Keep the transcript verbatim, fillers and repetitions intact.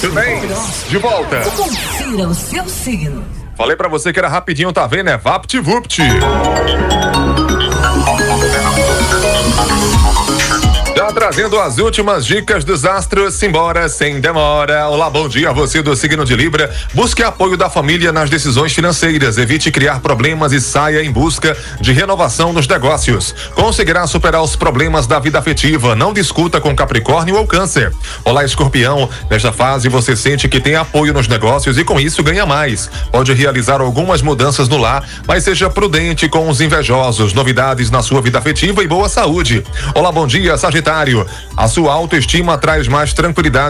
Tudo bem? De volta. Confira o seu signo. Falei pra você que era rapidinho, tá vendo? É VaptVupt. Já trazendo as últimas dicas dos astros, simbora sem demora. Olá, bom dia a você do signo de Libra. Busque apoio da família nas decisões financeiras, evite criar problemas e saia em busca de renovação nos negócios. Conseguirá superar os problemas da vida afetiva, não discuta com Capricórnio ou Câncer. Olá, Escorpião, nesta fase você sente que tem apoio nos negócios e com isso ganha mais. Pode realizar algumas mudanças no lar, mas seja prudente com os invejosos, novidades na sua vida afetiva e boa saúde. Olá, bom dia, Sagitário. A sua autoestima traz mais tranquilidade